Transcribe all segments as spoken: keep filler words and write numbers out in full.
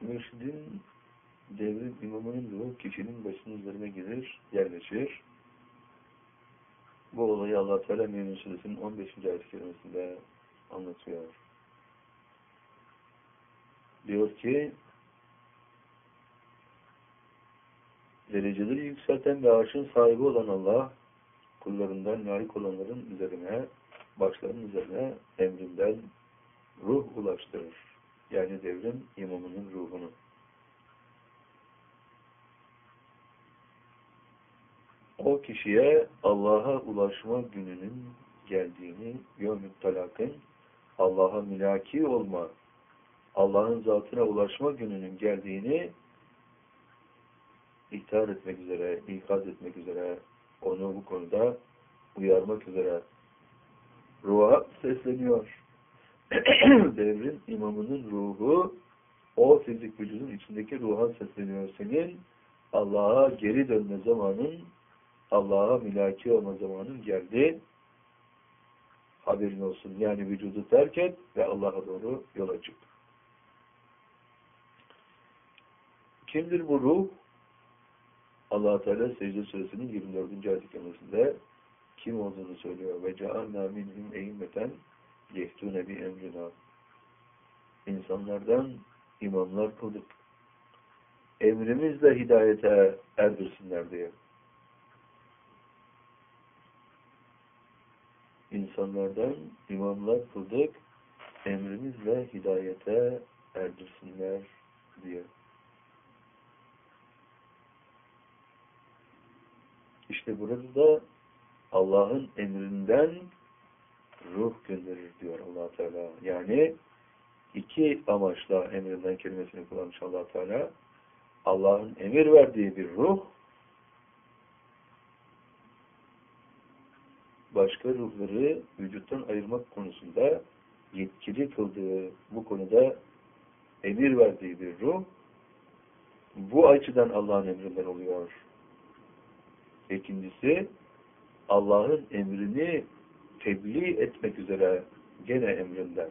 Mürşidin devrin imamının ruhu kişinin başının üzerine gelir, yerleşir. Bu olayı Allah Teala Mü'min Suresinin on beşinci ayet-i kerimesinde anlatıyor. Diyor ki, dereceleri yükselten ve arşın sahibi olan Allah, kullarından layık olanların üzerine, başlarının üzerine emrinden ruh ulaştırır. Yani devrin imamının ruhunu. O kişiye Allah'a ulaşma gününün geldiğini, yevm-i talakın, Allah'a mülaki olma, Allah'ın zatına ulaşma gününün geldiğini ihtar etmek üzere, ikaz etmek üzere, onu bu konuda uyarmak üzere ruha sesleniyor. Devrin imamının ruhu, o fizik vücudun içindeki ruha sesleniyor. Senin Allah'a geri dönme zamanın, Allah'a mülaki olma zamanın geldi. Haberin olsun. Yani vücudu terk et ve Allah'a doğru yola çık. Kimdir bu ruh? Allah-u Teala Secde Suresinin yirmi dördüncü ayet-i kerimesinde kim olduğunu söylüyor. Ve cealna minhum e'immeten yehtune bi emrina. İnsanlardan imamlar kıldık. Emrimizle hidayete erdirsinler diye. İnsanlardan imamlar kıldık. Emrimizle hidayete erdirsinler diye. İşte burada da Allah'ın emrinden ruh gönderir diyor Allah Teala. Yani iki amaçla emrinden kelimesini kullanmış Allah Teala. Allah'ın emir verdiği bir ruh, başka ruhları vücuttan ayırmak konusunda yetkili kıldığı, bu konuda emir verdiği bir ruh, bu açıdan Allah'ın emrinden oluyor. İkincisi, Allah'ın emrini tebliğ etmek üzere gene emrinden.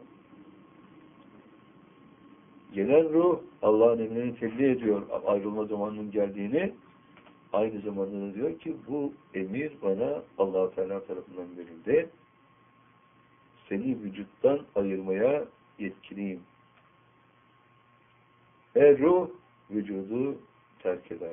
Gelen ruh, Allah'ın emrini tebliğ ediyor, ayrılma zamanının geldiğini, aynı zamanda da diyor ki, bu emir bana Allah-u Teala tarafından verildi. Seni vücuttan ayırmaya yetkiliyim. Ve ruh, vücudu terk eder.